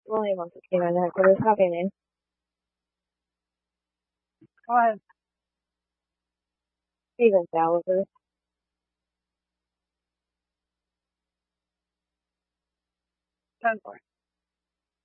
Uy, no sé qué van a hacer esa viene. Go ahead. Fíjate, a vos, Ten for.